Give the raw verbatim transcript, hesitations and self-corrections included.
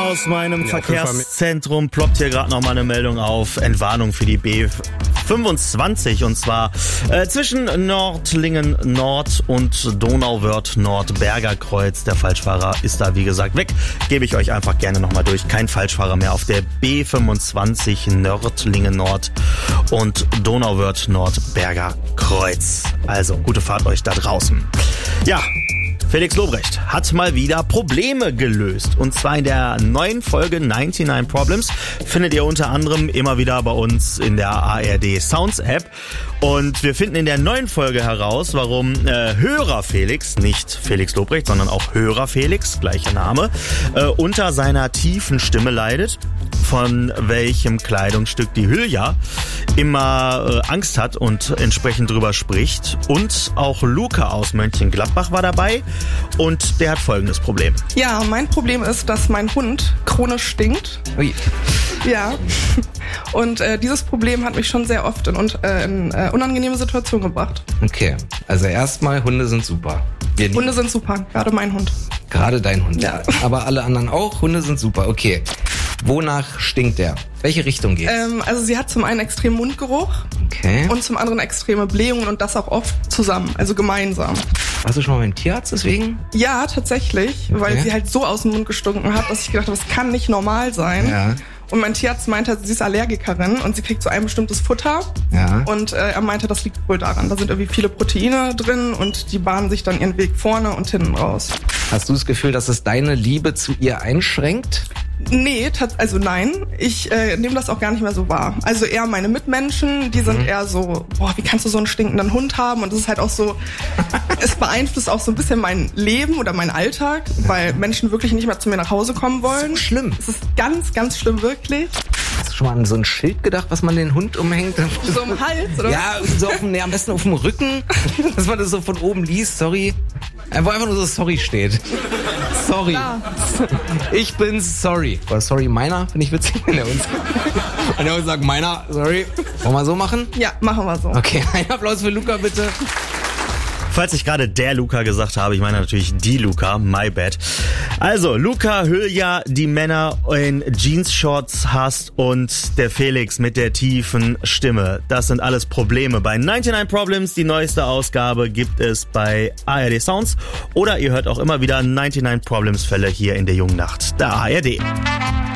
aus meinem ja, Verkehrszentrum ploppt hier gerade nochmal eine Meldung auf. Entwarnung für die B fünfundzwanzig und zwar äh, zwischen Nordlingen Nord und Donauwörth Nord Bergerkreuz. Der Falschfahrer ist da wie gesagt weg. Gebe ich euch einfach gerne nochmal durch. Kein Falschfahrer mehr auf der B fünfundzwanzig Nördlingen Nord und Donauwörth Nord Bergerkreuz. Also gute Fahrt euch da draußen. Ja. Felix Lobrecht hat mal wieder Probleme gelöst. Und zwar in der neuen Folge neunundneunzig Problems findet ihr unter anderem immer wieder bei uns in der A R D Sounds App. Und wir finden in der neuen Folge heraus, warum äh, Hörer Felix, nicht Felix Lobrecht, sondern auch Hörer Felix, gleicher Name, äh, unter seiner tiefen Stimme leidet, von welchem Kleidungsstück die Hülya immer äh, Angst hat und entsprechend drüber spricht. Und auch Luca aus Mönchengladbach war dabei und der hat folgendes Problem. Ja, mein Problem ist, dass mein Hund chronisch stinkt. Ui. Ja, und äh, dieses Problem hat mich schon sehr oft in, äh, in äh, unangenehme Situationen gebracht. Okay, also erstmal, Hunde sind super. Wir Hunde sind super, gerade mein Hund. Gerade dein Hund, ja. Aber alle anderen auch, Hunde sind super, okay. Wonach stinkt der? Welche Richtung geht's? Ähm, also sie hat zum einen extremen Mundgeruch okay. und zum anderen extreme Blähungen und das auch oft zusammen, also gemeinsam. Warst du schon mal beim Tierarzt deswegen? Ja, tatsächlich, okay. Weil sie halt so aus dem Mund gestunken hat, dass ich gedacht habe, das kann nicht normal sein. Ja. Und mein Tierarzt meinte, sie ist Allergikerin und sie kriegt so ein bestimmtes Futter. Ja. Und äh, er meinte, das liegt wohl daran. Da sind irgendwie viele Proteine drin und die bahnen sich dann ihren Weg vorne und hinten raus. Hast du das Gefühl, dass es deine Liebe zu ihr einschränkt? Nee, also nein, ich äh, nehme das auch gar nicht mehr so wahr. Also eher meine Mitmenschen, die sind mhm. eher so, boah, wie kannst du so einen stinkenden Hund haben? Und das ist halt auch so, es beeinflusst auch so ein bisschen mein Leben oder meinen Alltag, weil Menschen wirklich nicht mehr zu mir nach Hause kommen wollen. Das ist schlimm. Es ist ganz, ganz schlimm, wirklich. Hast du schon mal an so ein Schild gedacht, was man den Hund umhängt? So im Hals, oder? Ja, so auf dem, nee, am besten auf dem Rücken, dass man das so von oben liest, sorry. Wo einfach nur so sorry steht. Sorry. Ja. Ich bin sorry. Oder sorry meiner, finde ich witzig, wenn er uns, wenn er uns sagt, meiner, sorry. Wollen wir so machen? Ja, machen wir so. Okay, ein Applaus für Luca, bitte. Falls ich gerade der Luca gesagt habe, ich meine natürlich die Luca, my bad. Also, Luca, Hülya, die Männer in Jeans-Shorts hasst und der Felix mit der tiefen Stimme. Das sind alles Probleme. Bei neunundneunzig Problems, die neueste Ausgabe, gibt es bei A R D Sounds. Oder ihr hört auch immer wieder neunundneunzig Problems Fälle hier in der jungen Nacht, der A R D.